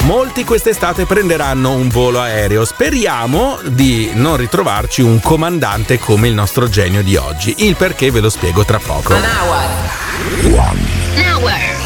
Molti quest'estate prenderanno un volo aereo. Speriamo di non ritrovarci un comandante come il nostro genio di oggi. Il perché ve lo spiego tra poco. An hour.